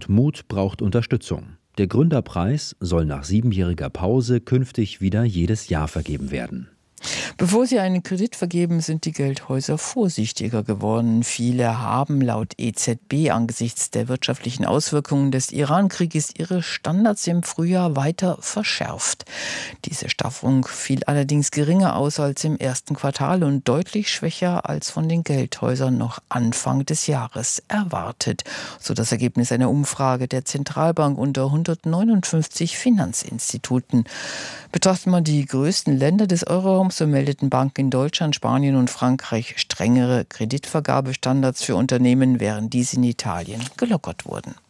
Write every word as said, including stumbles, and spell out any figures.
Mut braucht Unterstützung. Der Gründerpreis soll nach siebenjähriger Pause künftig wieder jedes Jahr vergeben werden. Bevor sie einen Kredit vergeben, sind die Geldhäuser vorsichtiger geworden. Viele haben laut E Z B angesichts der wirtschaftlichen Auswirkungen des Iran-Krieges ihre Standards im Frühjahr weiter verschärft. Diese Straffung fiel allerdings geringer aus als im ersten Quartal und deutlich schwächer als von den Geldhäusern noch Anfang des Jahres erwartet. So das Ergebnis einer Umfrage der Zentralbank unter hundertneunundfünfzig Finanzinstituten. Betrachtet man die größten Länder des Euroraums, so meldeten Banken in Deutschland, Spanien und Frankreich strengere Kreditvergabestandards für Unternehmen, während diese in Italien gelockert wurden.